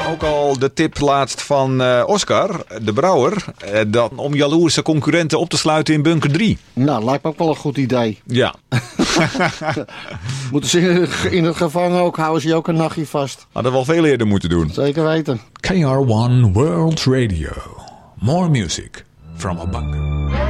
Ook al de tip laatst van Oscar, de brouwer, om jaloerse concurrenten op te sluiten in bunker 3. Nou, lijkt me ook wel een goed idee. Ja. Moeten ze in het gevangen ook, houden ze ook een nachtje vast. Hadden we al veel eerder moeten doen. Zeker weten. KR1 World Radio. More music from a bunker.